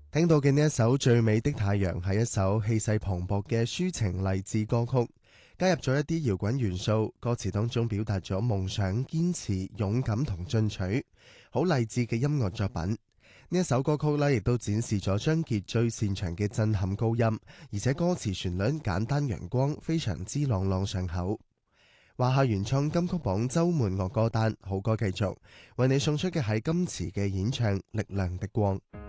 聽到嘅呢一首《最美的太陽》係一首氣勢磅礴嘅抒情勵志歌曲，加入咗一啲搖滾元素，歌詞當中表達咗夢想、堅持、勇敢同進取，好勵志嘅音樂作品。呢一首歌曲呢，亦都展示咗張傑最擅長嘅震撼高音，而且歌詞旋律簡單陽光，非常之朗朗上口。華夏原創金曲榜周末樂歌單，好歌繼續為你送出嘅係金池嘅演唱《力量的光》。